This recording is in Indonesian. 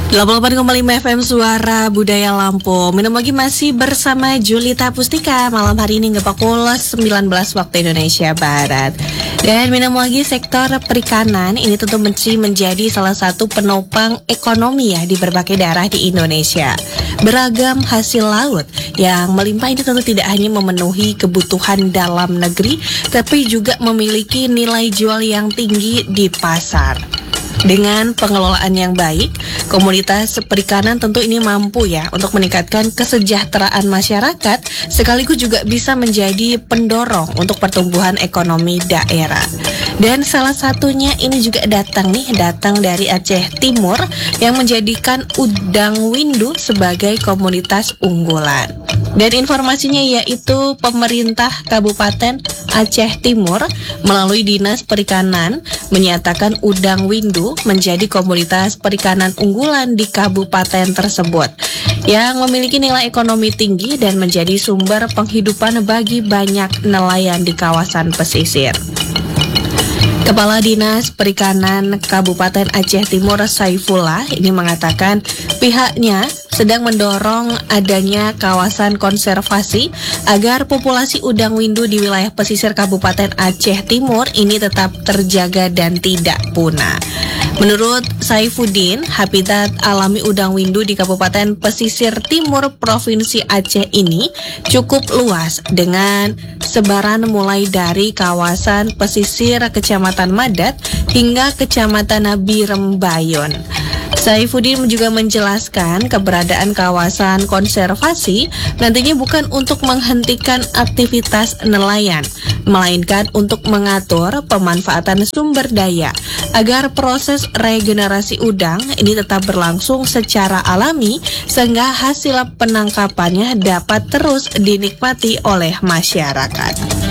88,5 FM Suara Budaya Lampung. Minum lagi masih bersama Julita Pustika. Malam hari ini ngepukul 19 waktu Indonesia Barat. Dan minum lagi sektor perikanan ini tentu menjadi salah satu penopang ekonomi ya di berbagai daerah di Indonesia. Beragam hasil laut yang melimpah ini tentu tidak hanya memenuhi kebutuhan dalam negeri, tapi juga memiliki nilai jual yang tinggi di pasar. Dengan pengelolaan yang baik, komunitas perikanan tentu ini mampu ya untuk meningkatkan kesejahteraan masyarakat, sekaligus juga bisa menjadi pendorong untuk pertumbuhan ekonomi daerah. Dan salah satunya ini juga datang dari Aceh Timur yang menjadikan Udang Windu sebagai komunitas unggulan. Dan informasinya yaitu pemerintah Kabupaten Aceh Timur melalui Dinas Perikanan menyatakan Udang Windu menjadi komunitas perikanan unggulan di kabupaten tersebut yang memiliki nilai ekonomi tinggi dan menjadi sumber penghidupan bagi banyak nelayan di kawasan pesisir. Kepala Dinas Perikanan Kabupaten Aceh Timur Saifullah ini mengatakan pihaknya sedang mendorong adanya kawasan konservasi agar populasi udang windu di wilayah pesisir Kabupaten Aceh Timur ini tetap terjaga dan tidak punah. Menurut Saifuddin, habitat alami udang windu di Kabupaten Pesisir Timur Provinsi Aceh ini cukup luas dengan sebaran mulai dari kawasan pesisir Kecamatan Madat hingga Kecamatan Birembayon. Saifuddin juga menjelaskan keberadaan kawasan konservasi nantinya bukan untuk menghentikan aktivitas nelayan, melainkan untuk mengatur pemanfaatan sumber daya agar proses regenerasi udang ini tetap berlangsung secara alami sehingga hasil penangkapannya dapat terus dinikmati oleh masyarakat.